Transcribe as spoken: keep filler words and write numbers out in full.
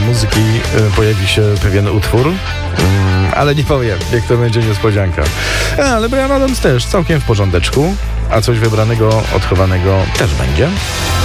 muzyki pojawi się pewien utwór, ale nie powiem, jak to będzie niespodzianka. Ale Bryan Adams też całkiem w porządeczku, a coś wybranego, odchowanego też będzie.